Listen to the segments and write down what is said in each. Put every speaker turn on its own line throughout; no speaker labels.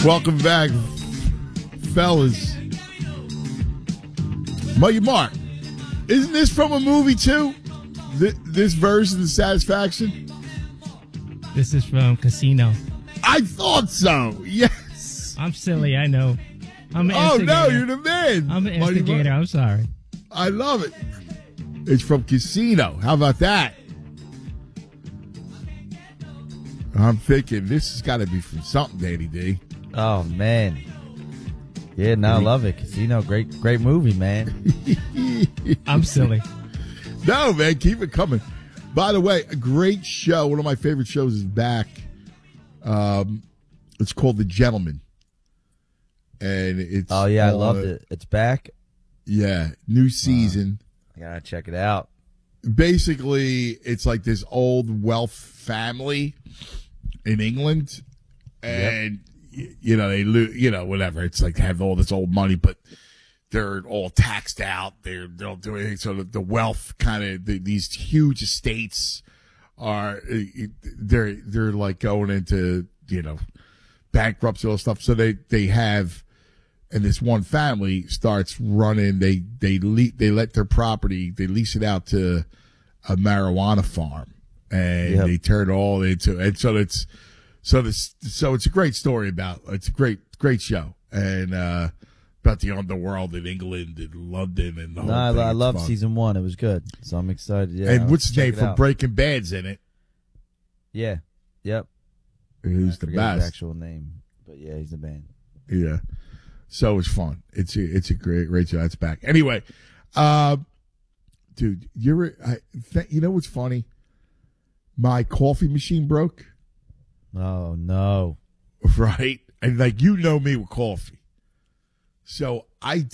Welcome back, fellas. Mark, isn't this from a movie too? This version of Satisfaction?
This is from Casino.
I thought so. Yes.
I'm silly, I know. I'm an
Oh,
instigator.
no, you're the man.
I'm an instigator. I'm sorry.
I love it. It's from Casino. How about that? I'm thinking this has got to be from something, Danny D.
Oh, man. Yeah, no, I love it. Casino, great movie, man.
I'm silly.
No, man, keep it coming. By the way, a great show. One of my favorite shows is back. It's called The Gentleman. And it's
I loved it. It's back.
Yeah, new season.
I gotta check it out.
Basically, it's like this old wealth family in England, and they whatever. It's like they have all this old money, but they're all taxed out. They don't do anything. So the wealth kind of these huge estates are they're like going into bankruptcy and stuff. So they have. And this one family starts running. They let their property. They lease it out to a marijuana farm, and they turn it all into. And so it's a great story about. It's a great show, and about the underworld in England and London and the whole thing.
I love season 1. It was good, so I'm excited. Yeah,
and what's his name from Breaking Bad's in it?
Yeah, yep.
Who's the best?
His actual name, but yeah, he's the man.
Yeah. So it's fun. It's a great show. That's back. Anyway, dude, you know what's funny? My coffee machine broke.
Oh no!
Right, and me with coffee. So I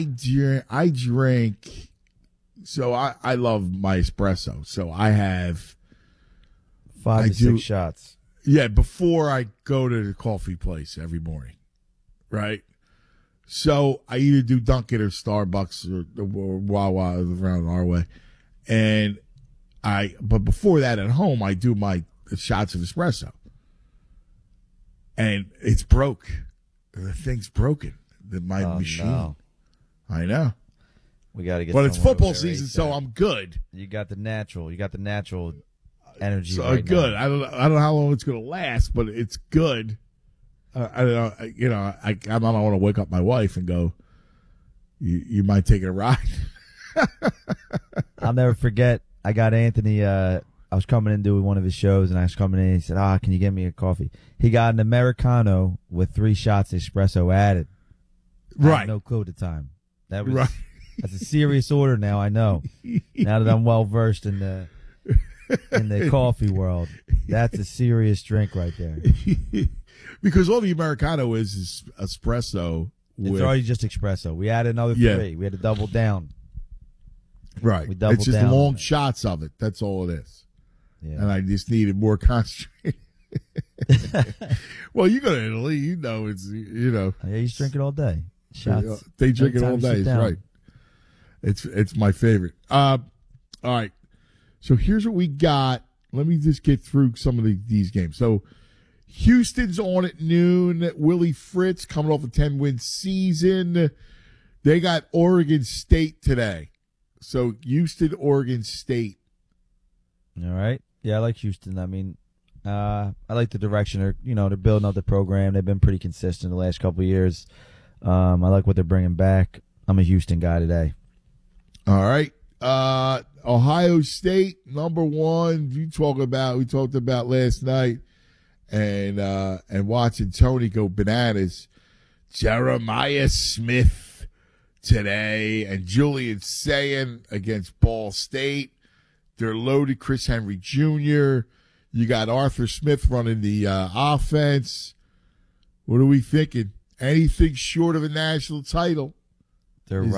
drink. So I love my espresso. So I have
5 to 6 shots.
Yeah, before I go to the coffee place every morning, right? So I either do Dunkin' or Starbucks or Wawa around our way, but before that at home I do my shots of espresso, and it's broke. The thing's broken. My machine. No. I know.
We got to get.
But it's football season, so I'm good.
You got the natural. You got the natural energy.
So
right
good.
now.
I don't know how long it's going to last, but it's good. I don't know. I don't want to wake up my wife and go, you might take a ride.
I'll never forget. I got Anthony. I was coming in doing one of his shows, and I was coming in. He said, can you get me a coffee? He got an Americano with 3 shots of espresso added.
Right.
I had no clue at the time. That was
right.
That's a serious order now, I know. Now that I'm well versed in the coffee world. That's a serious drink right there.
Because all the Americano is espresso.
It's already just espresso. We added another 3. We had to double down.
Right.
We doubled
it's just
down
long shots of it. That's all it is.
Yeah.
And I just needed more concentrated. Well, you go to Italy, it's.
Yeah, you drink it all day. Shots.
They drink it all day. That's right. It's my favorite. All right. So here's what we got. Let me just get through some of these games. So Houston's on at noon. Willie Fritz coming off a 10-win season. They got Oregon State today. So Houston, Oregon State.
All right. Yeah, I like Houston. I mean, I like the direction they're building up the program. They've been pretty consistent the last couple of years. I like what they're bringing back. I'm a Houston guy today.
All right. Ohio State, number 1. We talked about last night, and watching Tony go bananas. Jeremiah Smith today, and Julian Sayin against Ball State. They're loaded. Chris Henry Jr. You got Arthur Smith running the offense. What are we thinking? Anything short of a national title.
They're